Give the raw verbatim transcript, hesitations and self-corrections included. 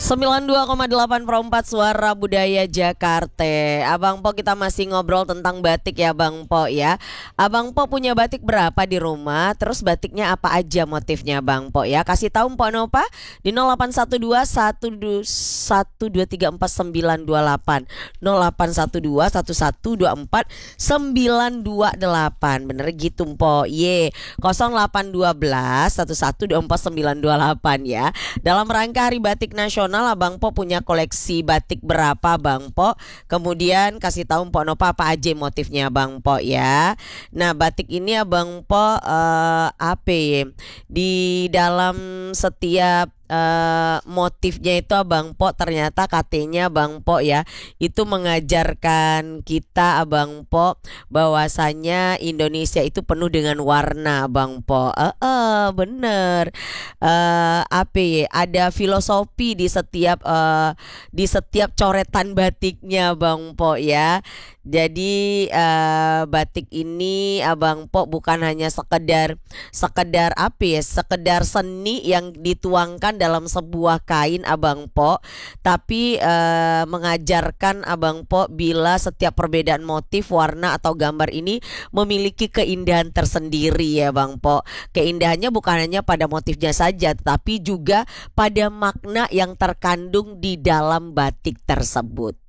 sembilan puluh dua koma delapan perempat Suara Budaya Jakarta. Abang Po, kita masih ngobrol tentang batik ya Bang Po ya. Abang Po punya batik berapa di rumah? Terus batiknya apa aja motifnya Bang Po ya? Kasih tahu Mpok Nova di nol delapan satu dua satu dua tiga empat sembilan dua delapan nol delapan satu dua satu satu dua empat sembilan dua delapan. Bener gitu Mpok. Ye. nol delapan satu dua satu satu dua empat sembilan dua delapan ya. Dalam rangka Hari Batik Nasional, Abang Po punya koleksi batik berapa Bang Po? Kemudian kasih tahu Mpok Nova apa aja motifnya Bang Po ya. Nah, batik ini Abang Po uh, apa ya? Di dalam setiap Uh, motifnya itu Abang Po ternyata katanya Bang Po ya itu mengajarkan kita Abang Po bahwasanya Indonesia itu penuh dengan warna Bang Po. Eh uh, uh, bener. Uh, apa ya? Ada filosofi di setiap uh, di setiap coretan batiknya Bang Po ya. Jadi uh, batik ini Abang Po bukan hanya sekedar sekedar apa ya? Sekedar seni yang dituangkan dalam sebuah kain Abang Po, tapi eh, mengajarkan Abang Po bila setiap perbedaan motif, warna atau gambar ini memiliki keindahan tersendiri ya Bang Po. Keindahannya bukan hanya pada motifnya saja, tetapi juga pada makna yang terkandung di dalam batik tersebut.